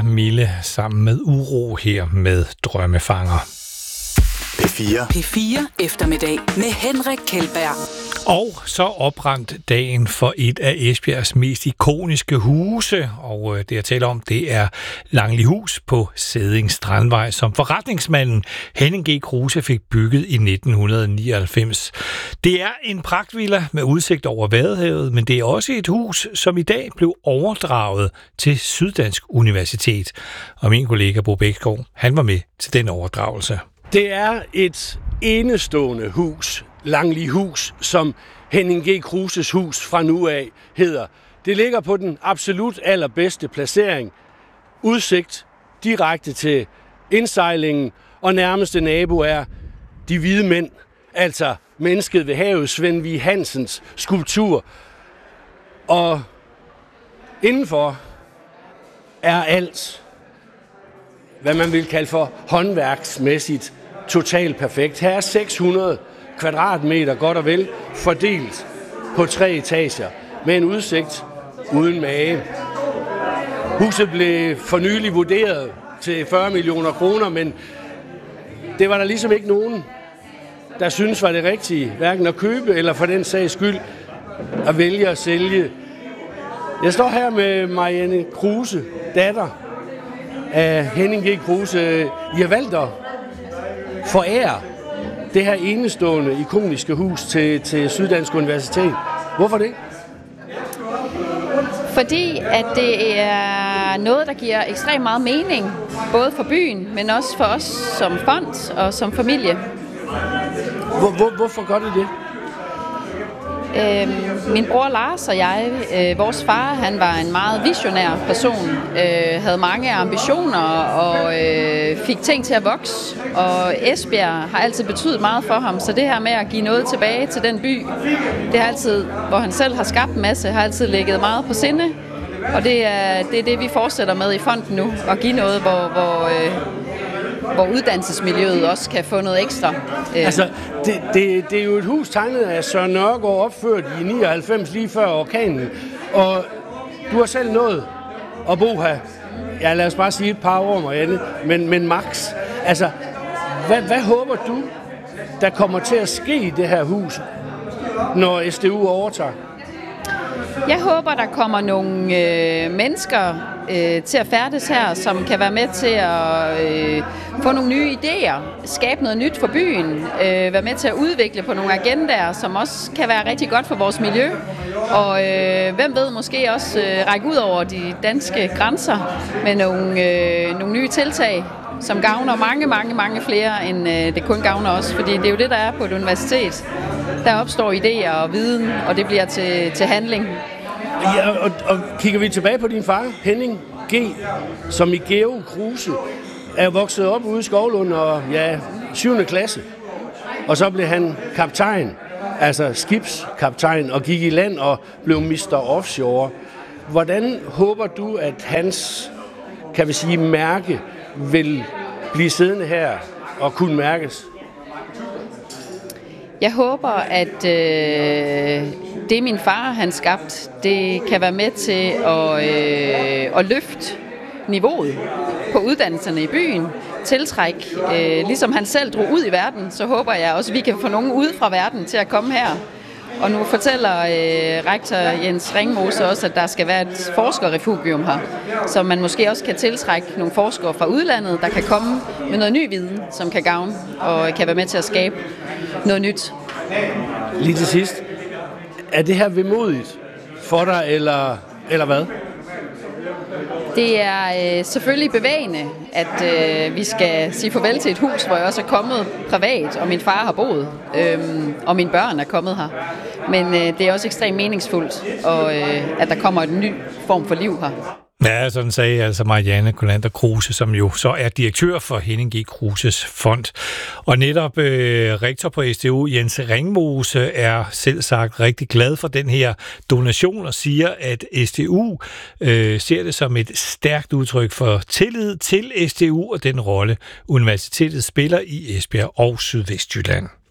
er Mille sammen med Uro her med Drømmefanger. P4 eftermiddag med Henrik Kjeldberg. Og så oprandt dagen for et af Esbjergs mest ikoniske huse, og det jeg taler om, det er Langlihus på Sædding Strandvej, som forretningsmanden Henning G. Kruse fik bygget i 1999. Det er en pragtvilla med udsigt over Vadehavet, men det er også et hus, som i dag blev overdraget til Syddansk Universitet. Og min kollega Bo Bækskov, han var med til den overdragelse. Det er et enestående hus, Langlihus, som Henning G. Kruses hus fra nu af hedder. Det ligger på den absolut allerbedste placering. Udsigt direkte til indsejlingen, og nærmeste nabo er de hvide mænd, altså mennesket ved havet, Svend V. Hansens skulptur. Og indenfor er alt, hvad man vil kalde for håndværksmæssigt, totalt perfekt. Her er 600 kvadratmeter godt og vel fordelt på 3 etager med en udsigt uden mage. Huset blev for nylig vurderet til 40 millioner kroner, men det var der ligesom ikke nogen, der synes var det rigtige, hverken at købe eller for den sags skyld at vælge at sælge. Jeg står her med Marianne Kruse, datter af Henning G. Kruse. I har valgt at forære det her enestående, ikoniske hus til Syddansk Universitet. Hvorfor det? Fordi at det er noget, der giver ekstremt meget mening, både for byen, men også for os som fond og som familie. Hvorfor gør det det? Min bror Lars og jeg, vores far, han var en meget visionær person, havde mange ambitioner og fik ting til at vokse. Og Esbjerg har altid betydet meget for ham, så det her med at give noget tilbage til den by, det har altid, hvor han selv har skabt en masse, har altid ligget meget på sinde. Og det er det, vi fortsætter med i fonden nu, at give noget, hvor uddannelsesmiljøet også kan få noget ekstra. Altså, det er jo et hus tegnet af Søren Nørgaard, opført i 99, lige før orkanen. Og du har selv nået at bo her, ja, lad os bare sige et par år, Marianne, men max. Altså, hvad håber du, der kommer til at ske i det her hus, når SDU overtager? Jeg håber, der kommer nogle mennesker til at færdes her, som kan være med til at få nogle nye idéer, skabe noget nyt for byen, være med til at udvikle på nogle agendaer, som også kan være rigtig godt for vores miljø. Og hvem ved, måske også række ud over de danske grænser med nogle nye tiltag, som gavner mange flere, end det kun gavner os. Fordi det er jo det, der er på et universitet. Der opstår idéer og viden, og det bliver til handling. Ja, og kigger vi tilbage på din far, Henning G., som i Geo Kruse er vokset op ude i Skovlund og 7. klasse. Og så blev han kaptajn, altså skibskaptajn, og gik i land og blev Mr. Offshore. Hvordan håber du, at hans, kan vi sige, mærke vil blive siddende her og kunne mærkes? Jeg håber, at det min far han skabt, det kan være med til at løfte niveauet på uddannelserne i byen, tiltrække, ligesom han selv drog ud i verden, så håber jeg også, at vi kan få nogen ude fra verden til at komme her. Og nu fortæller rektor Jens Ringmose også, at der skal være et forskerrefugium her, så man måske også kan tiltrække nogle forskere fra udlandet, der kan komme med noget ny viden, som kan gavne og kan være med til at skabe noget nyt. Lige til sidst, er det her vemodigt for dig, eller hvad? Det er selvfølgelig bevægende, at vi skal sige farvel til et hus, hvor jeg også er kommet privat, og min far har boet, og mine børn er kommet her. Men det er også ekstremt meningsfuldt, at der kommer en ny form for liv her. Ja, sådan sagde altså Marianne Kolander Kruse, som jo så er direktør for Henning G. Kruses fond. Og netop rektor på SDU, Jens Ringmose, er selv sagt rigtig glad for den her donation og siger, at SDU ser det som et stærkt udtryk for tillid til SDU og den rolle, universitetet spiller i Esbjerg og Sydvestjylland.